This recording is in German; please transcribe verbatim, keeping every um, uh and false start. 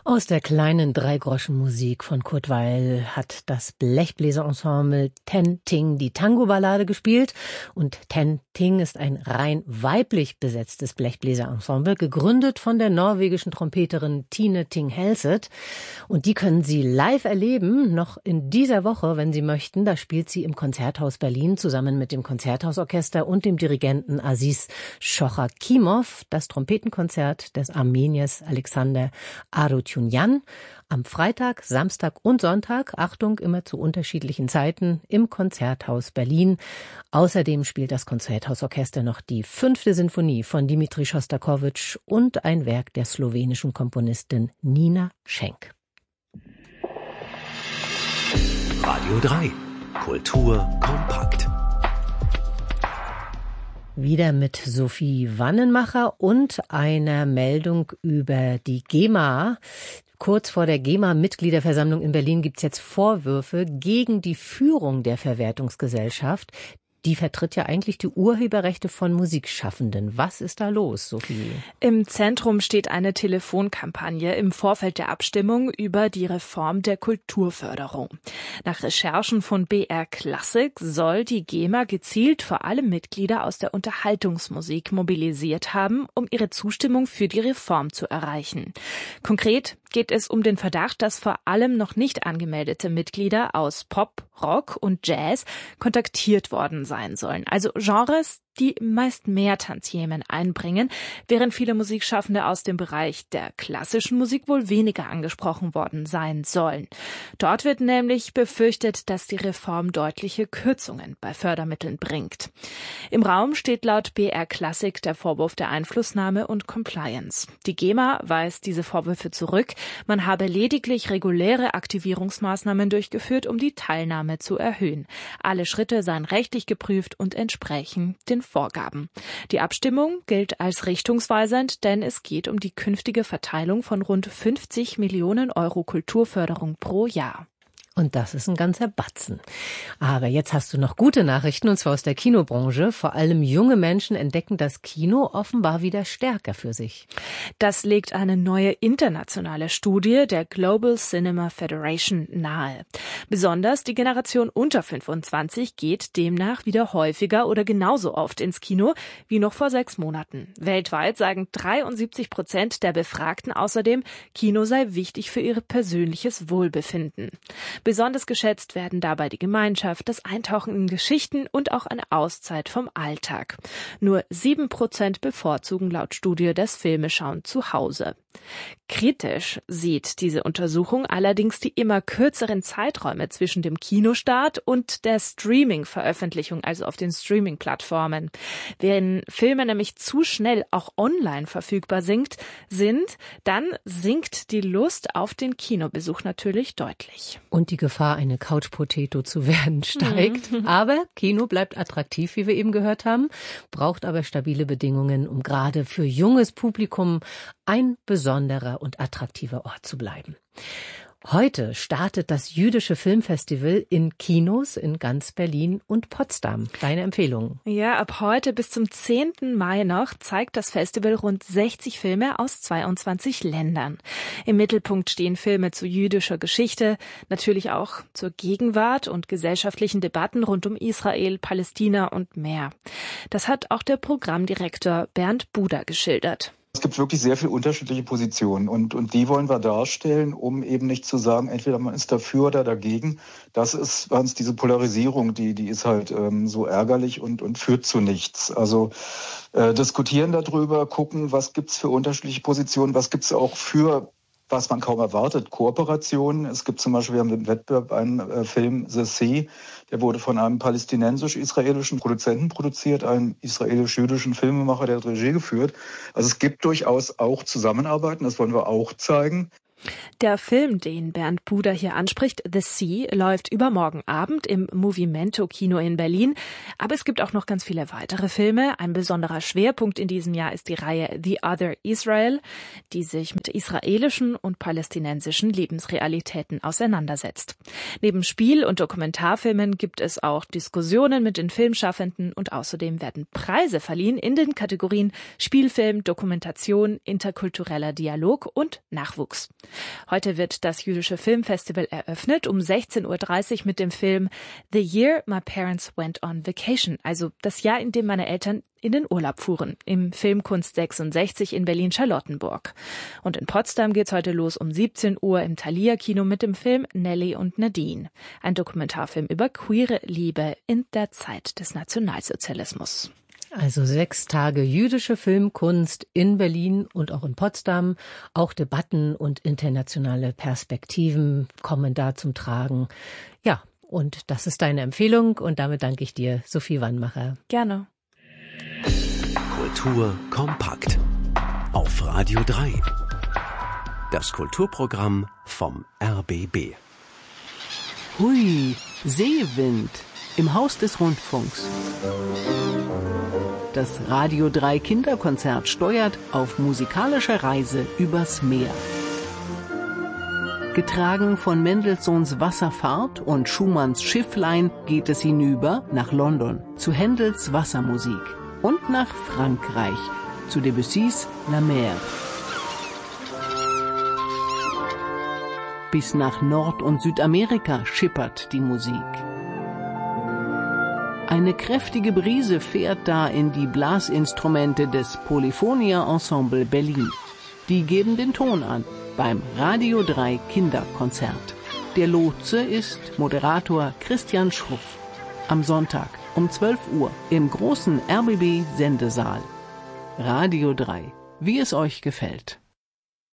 Aus der kleinen Dreigroschenmusik von Kurt Weill hat das Blechbläserensemble Ten Ting die Tango-Ballade gespielt. Und Ten Ting ist ein rein weiblich besetztes Blechbläserensemble, gegründet von der norwegischen Trompeterin Tine Ting Helseth. Und die können Sie live erleben, noch in dieser Woche, wenn Sie möchten. Da spielt sie im Konzerthaus Berlin zusammen mit dem Konzerthausorchester und dem Dirigenten Aziz Schochakimov das Trompetenkonzert des Armeniers Alexander Arutyunyan am Freitag, Samstag und Sonntag, Achtung, immer zu unterschiedlichen Zeiten im Konzerthaus Berlin. Außerdem spielt das Konzerthausorchester noch die fünfte Sinfonie von Dimitri Schostakowitsch und ein Werk der slowenischen Komponistin Nina Schenk. Radio drei. Kultur kompakt. Wieder mit Sophie Wannenmacher und einer Meldung über die GEMA. Kurz vor der GEMA-Mitgliederversammlung in Berlin gibt es jetzt Vorwürfe gegen die Führung der Verwertungsgesellschaft. Die vertritt ja eigentlich die Urheberrechte von Musikschaffenden. Was ist da los, Sophie? Im Zentrum steht eine Telefonkampagne im Vorfeld der Abstimmung über die Reform der Kulturförderung. Nach Recherchen von B R Classic soll die GEMA gezielt vor allem Mitglieder aus der Unterhaltungsmusik mobilisiert haben, um ihre Zustimmung für die Reform zu erreichen. Konkret geht es um den Verdacht, dass vor allem noch nicht angemeldete Mitglieder aus Pop, Rock und Jazz kontaktiert worden sein sollen. Also Genres, die meist mehr Tantiemen einbringen, während viele Musikschaffende aus dem Bereich der klassischen Musik wohl weniger angesprochen worden sein sollen. Dort wird nämlich befürchtet, dass die Reform deutliche Kürzungen bei Fördermitteln bringt. Im Raum steht laut B R Classic der Vorwurf der Einflussnahme und Compliance. Die GEMA weist diese Vorwürfe zurück. Man habe lediglich reguläre Aktivierungsmaßnahmen durchgeführt, um die Teilnahme zu erhöhen. Alle Schritte seien rechtlich geprüft und entsprechen den Vorgaben. Die Abstimmung gilt als richtungsweisend, denn es geht um die künftige Verteilung von rund fünfzig Millionen Euro Kulturförderung pro Jahr. Und das ist ein ganzer Batzen. Aber jetzt hast du noch gute Nachrichten, und zwar aus der Kinobranche. Vor allem junge Menschen entdecken das Kino offenbar wieder stärker für sich. Das legt eine neue internationale Studie der Global Cinema Federation nahe. Besonders die Generation unter fünfundzwanzig geht demnach wieder häufiger oder genauso oft ins Kino wie noch vor sechs Monaten. Weltweit sagen dreiundsiebzig Prozent der Befragten außerdem, Kino sei wichtig für ihr persönliches Wohlbefinden. Besonders geschätzt werden dabei die Gemeinschaft, das Eintauchen in Geschichten und auch eine Auszeit vom Alltag. Nur sieben Prozent bevorzugen laut Studie das Filmeschauen zu Hause. Kritisch sieht diese Untersuchung allerdings die immer kürzeren Zeiträume zwischen dem Kinostart und der Streaming-Veröffentlichung, also auf den Streaming-Plattformen. Wenn Filme nämlich zu schnell auch online verfügbar sind, sind, dann sinkt die Lust auf den Kinobesuch natürlich deutlich. Und die Gefahr, eine Couch-Potato zu werden, steigt. Mhm. Aber Kino bleibt attraktiv, wie wir eben gehört haben, braucht aber stabile Bedingungen, um gerade für junges Publikum ein besonderer und attraktiver Ort zu bleiben. Heute startet das Jüdische Filmfestival in Kinos in ganz Berlin und Potsdam. Deine Empfehlung? Ja, ab heute bis zum zehnten Mai noch zeigt das Festival rund sechzig Filme aus zweiundzwanzig Ländern. Im Mittelpunkt stehen Filme zu jüdischer Geschichte, natürlich auch zur Gegenwart und gesellschaftlichen Debatten rund um Israel, Palästina und mehr. Das hat auch der Programmdirektor Bernd Buder geschildert. Es gibt wirklich sehr viele unterschiedliche Positionen und, und die wollen wir darstellen, um eben nicht zu sagen, entweder man ist dafür oder dagegen. Das ist ganz diese Polarisierung, die, die ist halt ähm, so ärgerlich und, und führt zu nichts. Also äh, diskutieren darüber, gucken, was gibt's für unterschiedliche Positionen, was gibt's auch für, was man kaum erwartet, Kooperationen. Es gibt zum Beispiel, wir haben im Wettbewerb einen äh, Film The Sea, der wurde von einem palästinensisch-israelischen Produzenten produziert, einem israelisch-jüdischen Filmemacher, der hat Regie geführt. Also es gibt durchaus auch Zusammenarbeiten, das wollen wir auch zeigen. Der Film, den Bernd Buder hier anspricht, The Sea, läuft übermorgen Abend im Movimento-Kino in Berlin. Aber es gibt auch noch ganz viele weitere Filme. Ein besonderer Schwerpunkt in diesem Jahr ist die Reihe The Other Israel, die sich mit israelischen und palästinensischen Lebensrealitäten auseinandersetzt. Neben Spiel- und Dokumentarfilmen gibt es auch Diskussionen mit den Filmschaffenden und außerdem werden Preise verliehen in den Kategorien Spielfilm, Dokumentation, interkultureller Dialog und Nachwuchs. Heute wird das Jüdische Filmfestival eröffnet um sechzehn Uhr dreißig mit dem Film The Year My Parents Went on Vacation, also das Jahr, in dem meine Eltern in den Urlaub fuhren, im Filmkunst sechsundsechzig in Berlin-Charlottenburg. Und in Potsdam geht's heute los um siebzehn Uhr im Thalia-Kino mit dem Film Nelly und Nadine, ein Dokumentarfilm über queere Liebe in der Zeit des Nationalsozialismus. Also sechs Tage jüdische Filmkunst in Berlin und auch in Potsdam. Auch Debatten und internationale Perspektiven kommen da zum Tragen. Ja, und das ist deine Empfehlung und damit danke ich dir, Sophie Wannmacher. Gerne. Kultur kompakt auf Radio drei. Das Kulturprogramm vom R B B. Hui, Seewind im Haus des Rundfunks. Das Radio drei Kinderkonzert steuert auf musikalische Reise übers Meer. Getragen von Mendelssohns Wasserfahrt und Schumanns Schifflein geht es hinüber nach London zu Händels Wassermusik und nach Frankreich zu Debussys La Mer. Bis nach Nord- und Südamerika schippert die Musik. Eine kräftige Brise fährt da in die Blasinstrumente des Polyphonia Ensemble Berlin. Die geben den Ton an beim Radio drei Kinderkonzert. Der Lotse ist Moderator Christian Schruff. Am Sonntag um zwölf Uhr im großen R B B-Sendesaal. Radio drei, wie es euch gefällt.